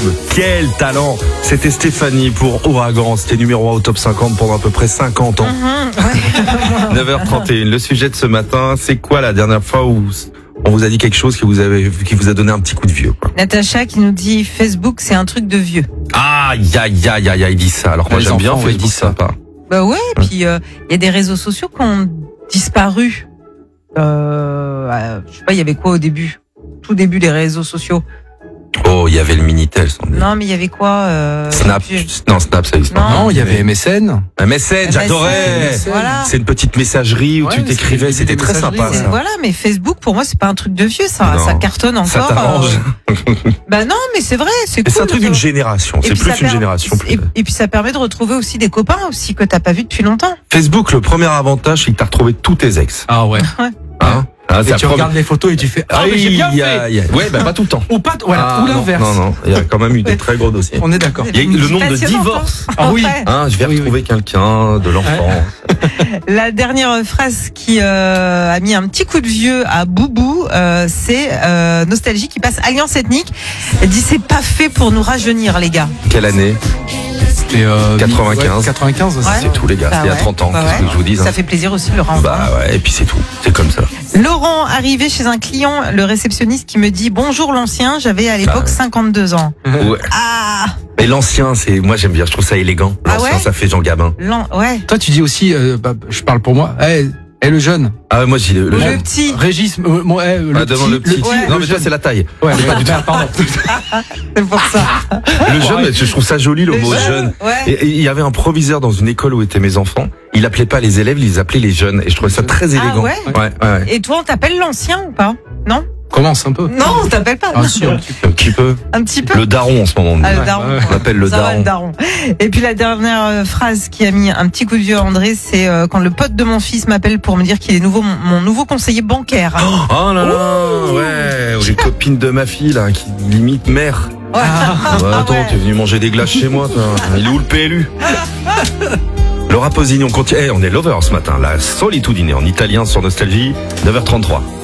Quel talent! C'était Stéphanie pour Ouragan. C'était numéro 1 au top 50 pendant à peu près 50 ans. 9h31. Le sujet de ce matin, c'est quoi la dernière fois où on vous a dit quelque chose qui vous a donné un petit coup de vieux, quoi? Natacha qui nous dit Facebook, c'est un truc de vieux. Aïe, il dit ça. Alors moi, Les j'aime bien enfants, Facebook, ils disent ça. sympa. Bah ouais, et puis il y a des réseaux sociaux qui ont disparu. Je sais pas, il y avait quoi au début? Tout début des réseaux sociaux. Oh, il y avait le Minitel, sans doute. Non, mais il y avait quoi Snap. Non, Snap, ça existe pas. Non, il y avait MSN. MSN, j'adorais. Voilà. C'est une petite messagerie où Ouais, tu t'écrivais, c'était c'était très des sympa, messageries, ça. Voilà, mais Facebook, pour moi, c'est pas un truc de vieux, ça Non. cartonne encore. Ça t'arrange. Bah non, mais c'est vrai, c'est Mais cool. c'est un truc d'une génération. Et C'est puis plus ça une génération. Et puis ça permet de retrouver aussi des copains aussi que t'as pas vu depuis longtemps. Facebook, le premier avantage, c'est que t'as retrouvé tous tes ex. Ah ouais. Hein? Ah, Et c'est la tu première- regardes les photos et tu fais ah mais j'ai bien fait. Ouais, bah pas tout le temps. Ou pas, voilà, Ah, ou non, l'inverse. Non, il y a quand même eu des très gros dossiers. On est d'accord. Il y a eu le nombre de Passionnant, divorces. hein. Ah oui. Ouais. Hein, je vais Oui, retrouver quelqu'un, de l'enfant. La dernière phrase qui a mis un petit coup de vieux à Boubou, c'est Nostalgie qui passe Alliance Ethnique. Elle dit c'est pas fait pour nous rajeunir les gars. Quelle année? C'était 95. 95 aussi. Ouais. C'est tout, les gars. Bah C'était il y a ouais. 30 ans. Bah Qu'est-ce que ouais. je vous dis? Ça fait plaisir aussi Laurent. Bah ouais, et puis c'est tout. C'est comme ça. Laurent arrivé chez un client, le réceptionniste qui me dit bonjour l'ancien, j'avais à l'époque Bah. 52 ans. Ouais. Ah, Mais l'ancien, moi j'aime bien, je trouve ça élégant. Ah L'ancien, ouais ça fait Jean Gabin. ouais. Toi, tu dis aussi, je parle pour moi. Le jeune. Ah, moi j'ai le Le jeune. petit. Régis, le Ah, demande le petit. Ouais. Non, mais toi c'est la taille. Ouais, pardon. C'est pour ça. Le jeune, mais je trouve ça joli le mot jeune. Ouais. Et il y avait un proviseur dans une école où étaient mes enfants. Il appelait pas les élèves, il les appelait les jeunes. Et je trouvais ça très élégant. ouais Ouais. Et toi, on t'appelle l'ancien ou pas? Non? Commence un peu. Non, on t'appelle pas. Ah, si, un petit peu. Un petit peu. Un petit peu. Le daron en ce moment. Ah, le daron. On l'appelle le Ça va, daron. Et puis la dernière phrase qui a mis un petit coup de vieux à André, c'est quand le pote de mon fils m'appelle pour me dire qu'il est mon nouveau conseiller bancaire. Oh là là, ouais. Ou les copines de ma fille là, qui limite mère. Ouais. Bah, attends, ouais. t'es venu manger des glaces chez moi, toi. Il est où le PLU? Laura Pausini, on continue. On est lover ce matin. La solitudine en italien sur Nostalgie, 9h33.